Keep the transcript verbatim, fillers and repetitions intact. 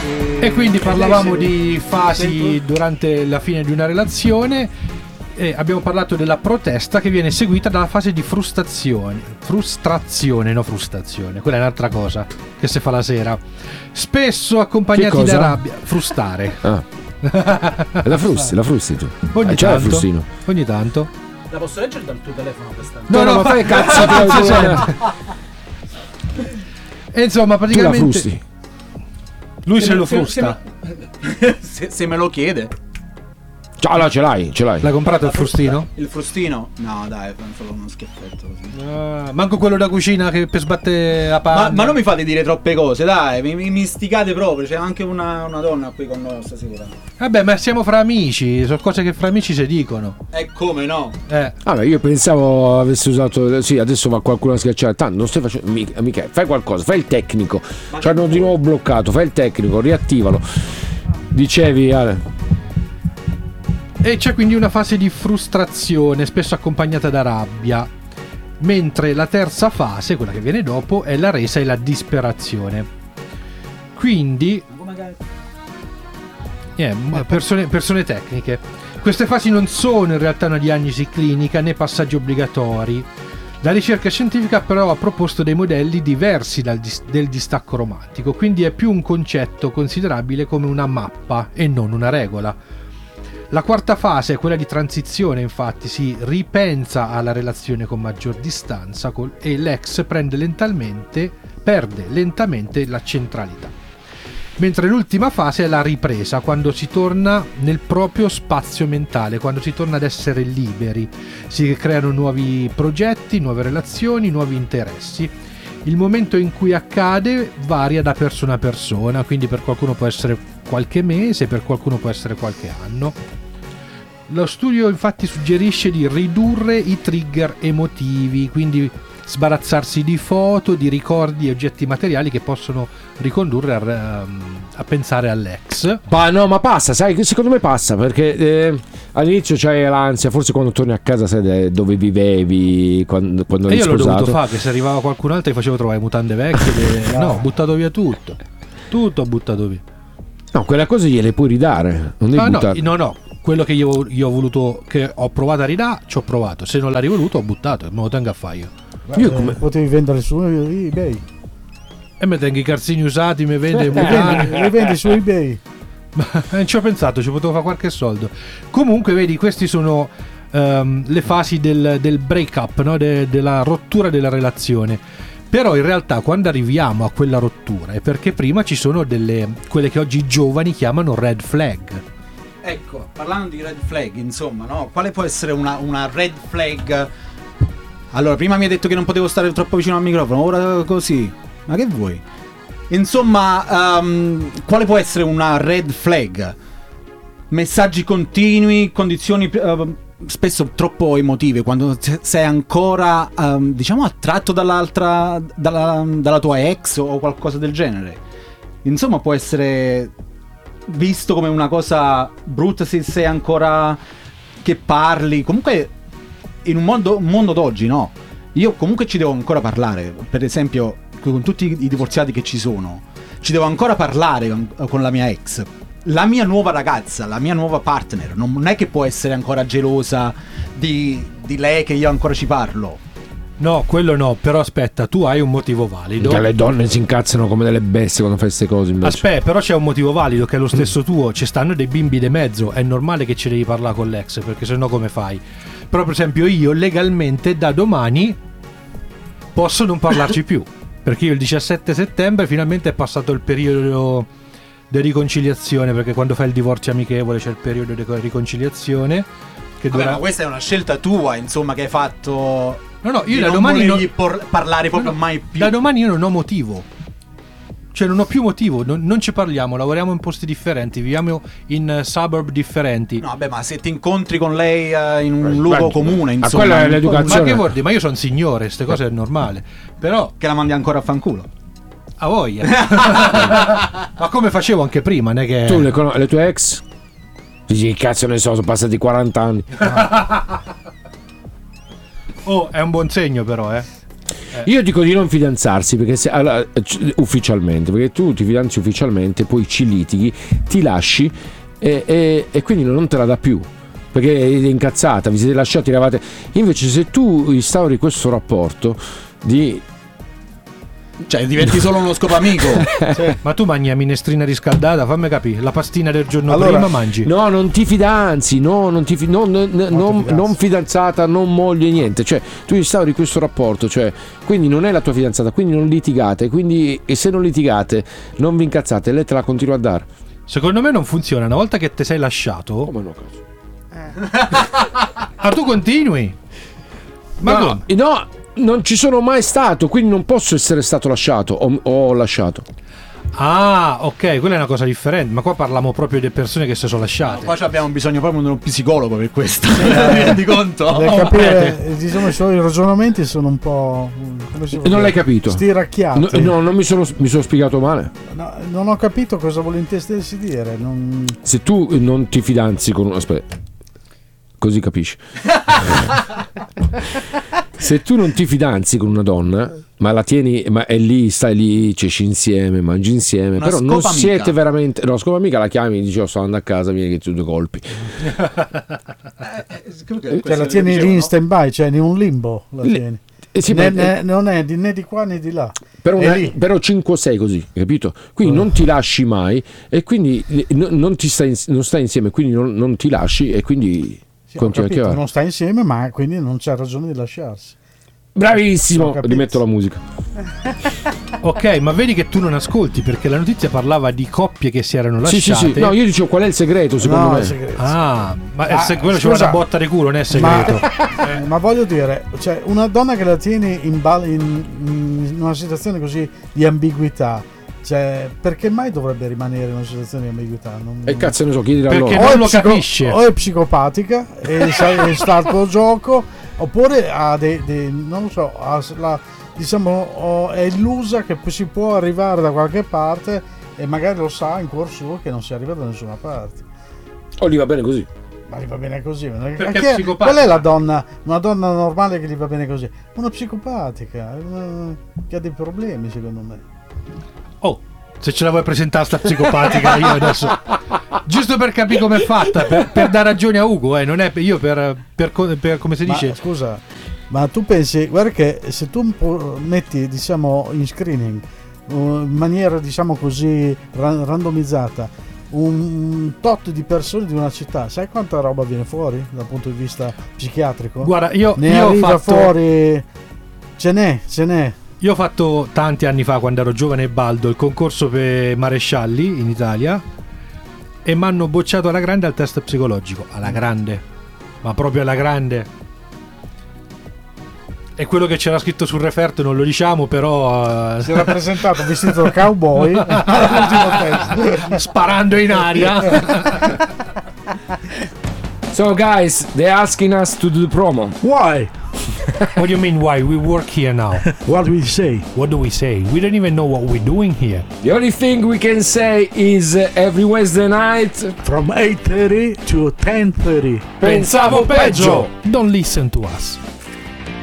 E, e quindi parlavamo di fasi durante la fine di una relazione. E abbiamo parlato della protesta che viene seguita dalla fase di frustrazione. Frustrazione, no frustrazione. Quella è un'altra cosa che si fa la sera. Spesso accompagnati da rabbia. Frustare. Ah. La frusti, la frusti tu. Ogni eh, c'è tanto. il frustino. Ogni tanto. La posso leggere dal tuo telefono questa? No, no, no, ma fai cazzo. cazzo E insomma, praticamente. Tu la frusti. Lui se se, me, lo se, frusta. Se me, se, se me lo chiede. Ciao, no, ce l'hai, ce l'hai. L'hai comprato il frustino? Il frustino? No, dai, solo uno schiaffetto così. Ah, manco quello da cucina che per sbatte la panna. Ma, ma non mi fate dire troppe cose, dai, mi, mi, mi sticate proprio. C'è anche una, una donna qui con noi stasera. Vabbè, ma siamo fra amici, sono cose che fra amici si dicono. E come no? Eh. Vabbè, io pensavo avessi usato. Sì, adesso va qualcuno a schiacciare. Tanto non stai facendo. Mica, mica, fai qualcosa, fai il tecnico. Ci hanno di nuovo bloccato, fai il tecnico, riattivalo. Dicevi, Ale. E c'è quindi una fase di frustrazione, spesso accompagnata da rabbia, mentre la terza fase, quella che viene dopo, è la resa e la disperazione. Quindi, yeah, persone, persone tecniche. Queste fasi non sono in realtà una diagnosi clinica né passaggi obbligatori. La ricerca scientifica però ha proposto dei modelli diversi dal dis- del distacco romantico, quindi è più un concetto considerabile come una mappa e non una regola. La quarta fase, quella di transizione, infatti, si ripensa alla relazione con maggior distanza col, e l'ex prende lentamente, perde lentamente la centralità. Mentre l'ultima fase è la ripresa, quando si torna nel proprio spazio mentale, quando si torna ad essere liberi, si creano nuovi progetti, nuove relazioni, nuovi interessi. Il momento in cui accade varia da persona a persona, quindi per qualcuno può essere qualche mese, per qualcuno può essere qualche anno. Lo studio infatti suggerisce di ridurre i trigger emotivi, quindi sbarazzarsi di foto, di ricordi e oggetti materiali che possono ricondurre a, a pensare all'ex. Ma no, ma passa, sai, secondo me passa, perché eh, all'inizio c'hai l'ansia, forse quando torni a casa sai dove vivevi, quando, quando eri sposato. E io l'ho dovuto fare, che se arrivava qualcun altro ti facevo trovare mutande vecchie, e, no, ho buttato via tutto, tutto ho buttato via. No, quelle cose gliele puoi ridare, non devi ah, buttare. No, no, no. Quello che io, io ho voluto, che ho provato a ridare, ci ho provato. Se non l'ha rivoluto, ho buttato. Me lo tengo a fare io. Beh, io come... Potevi vendere su eBay. E mi tengo i calzini usati, mi vende. Mi vendi su eBay. Non ci ho pensato, ci potevo fare qualche soldo. Comunque, vedi, queste sono um, le fasi del, del break up, no? De, della rottura della relazione. Però in realtà quando arriviamo a quella rottura è perché prima ci sono delle quelle che oggi i giovani chiamano red flag. Ecco, parlando di red flag, insomma, no? Quale può essere una, una red flag? Allora, prima mi hai detto che non potevo stare troppo vicino al microfono, ora così. Ma che vuoi? Insomma, um, quale può essere una red flag? Messaggi continui, condizioni uh, spesso troppo emotive, quando sei ancora, um, diciamo, attratto dall'altra, dalla, dalla tua ex o qualcosa del genere. Insomma, può essere visto come una cosa brutta se sei ancora che parli. Comunque in un mondo, un mondo d'oggi, no, io comunque ci devo ancora parlare. Per esempio con tutti i divorziati che ci sono, ci devo ancora parlare con, con la mia ex, la mia nuova ragazza, la mia nuova partner. Non è che può essere ancora gelosa di, di lei che io ancora ci parlo. No, quello no, però aspetta, tu hai un motivo valido. Che le donne si incazzano come delle bestie quando fai queste cose invece. Aspetta, però c'è un motivo valido che è lo stesso mm. tuo. Ci stanno dei bimbi di mezzo, è normale che ci devi parlare con l'ex, perché sennò come fai? Però per esempio io legalmente da domani posso non parlarci più, perché io il diciassette settembre finalmente è passato il periodo di riconciliazione, perché quando fai il divorzio amichevole c'è il periodo di riconciliazione che Vabbè, dura... ma questa è una scelta tua, insomma, che hai fatto. No, no, io da da domani non por- parlare proprio no, no, mai più. Da domani io non ho motivo. Cioè non ho più motivo, non, non ci parliamo, lavoriamo in posti differenti, viviamo in uh, suburb differenti. No, vabbè, ma se ti incontri con lei uh, in un Beh, luogo beh, comune, ma insomma, quella è l'educazione. Ma che vuol dire? Ma io sono signore, queste cose è normale. Però che la mandi ancora a fanculo. a voglia. Ma come facevo anche prima, non è che Tu le, con- le tue ex? Dici che cazzo ne so, sono passati quaranta anni. Oh, è un buon segno però, eh. Io dico di non fidanzarsi perché se, allora, ufficialmente, perché tu ti fidanzi ufficialmente, poi ci litighi, ti lasci e, e, e quindi non te la dà più. Perché è incazzata, vi siete lasciati, eravate. Invece se tu instauri questo rapporto di... Cioè diventi solo uno scopamico. Cioè, ma tu mangi la minestrina riscaldata, fammi capire, la pastina del giorno Allora, prima mangi. No, non ti fidanzi, no, non ti fi- no, no, no, non, fidanzi. non fidanzata, non moglie, niente. Cioè, tu instauri questo rapporto, cioè, quindi non è la tua fidanzata, quindi non litigate, quindi e se non litigate, non vi incazzate, lei te la continua a dare. Secondo me non funziona, una volta che ti sei lasciato, Come no, cazzo? ah, tu continui. Ma no, come? no, non ci sono mai stato, quindi non posso essere stato lasciato o ho lasciato. Ah, ok, quella è una cosa differente. Ma qua parliamo proprio di persone che si sono lasciate. Qua abbiamo bisogno proprio di uno psicologo per questo. Ti rendi conto? Per capire, eh, diciamo, i suoi ragionamenti sono un po'. Come si può Non dire? l'hai capito? Stiracchiati. No, no, non mi sono, mi sono spiegato male. No, non ho capito cosa vuole intendersi dire. Non... Se tu non ti fidanzi con un... Aspetta, così capisci. Se tu non ti fidanzi con una donna, ma la tieni, ma è lì, stai lì, cesci insieme, mangi insieme, Una però non scopa siete amica. veramente. No, scopa amica la chiami e dici: oh, sto andando a casa, vieni che ti do due colpi. Cioè, la tieni lì in stand by, cioè in un limbo. La Lì- tieni. Eh sì, Ne- ma- ne- non è di, né di qua né di là. però, è una- lì. però cinque o sei così, capito? Quindi non ti lasci mai e quindi eh, no- non, ti stai, ins- non stai insieme, quindi non, non ti lasci e quindi Sì, ho continui a capito, chiamare. non sta insieme, ma quindi non c'è ragione di lasciarsi. Ho Bravissimo! capito. Rimetto la musica. Ok, ma vedi che tu non ascolti perché la notizia parlava di coppie che si erano Sì, lasciate. sì, sì. No, io dicevo qual è il segreto, secondo No, me. è segreto. Ah, ma Ah, se quello ci vuole scusa. una botta di culo, non è Ma, segreto. ma voglio dire, cioè, una donna che la tieni in, bal- in- in una situazione così di ambiguità, cioè, perché mai dovrebbe rimanere in una situazione di ambiguità? Non, E cazzo ne so, chiedila a Perché loro. non è lo psico- capisce. O è psicopatica e sa- e sta al tuo gioco, oppure ha dei, dei- non lo so, ha s- la- diciamo, o è illusa che si può arrivare da qualche parte e magari lo sa in cuor suo che non si arriva da nessuna parte. Oh, gli va bene così. Ma gli va bene così. Ma Perché chi è è- psicopatica. qual è la donna, una donna normale che gli va bene così? Una psicopatica, una- che ha dei problemi secondo me. Oh, se ce la vuoi presentare sta psicopatica io adesso. Giusto per capire com'è fatta, per, per dare ragione a Ugo, eh, non è io per, per, co- per- come si Ma dice. scusa, ma tu pensi, guarda che se tu un po' metti, diciamo, in screening uh, in maniera, diciamo così, ra- randomizzata un tot di persone di una città, sai quanta roba viene fuori dal punto di vista psichiatrico? Guarda, io, ne io ho arriva fatto fuori, ce n'è, ce n'è. io ho fatto tanti anni fa, quando ero giovane e baldo, il concorso per marescialli in Italia e mi hanno bocciato alla grande al test psicologico, alla grande, ma proprio alla grande. E quello che c'era scritto sul referto non lo diciamo, però eh, Si era presentato vestito da cowboy all'ultimo test. sparando in aria. So guys, they're asking us to do the promo. Why? What do you mean why? We work here now. What do we say? What do we say? We don't even know what we're doing here. The only thing we can say is uh, every Wednesday night From eight thirty to ten thirty. pensavo peggio. Don't listen to us.